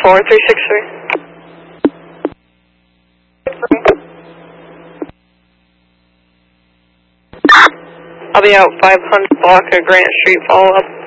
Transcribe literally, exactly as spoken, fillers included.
four three six three. I'll be out five hundred block of Grant Street, follow up.